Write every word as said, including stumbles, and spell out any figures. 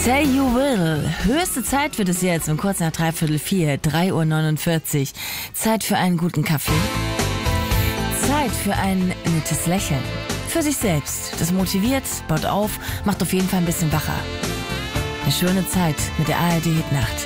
Say You Will. Höchste Zeit wird es jetzt um kurz nach dreiviertel vier, drei Uhr neunundvierzig. Zeit für einen guten Kaffee. Zeit für ein nettes Lächeln. Für sich selbst. Das motiviert, baut auf, macht auf jeden Fall ein bisschen wacher. Eine schöne Zeit mit der A R D Hitnacht.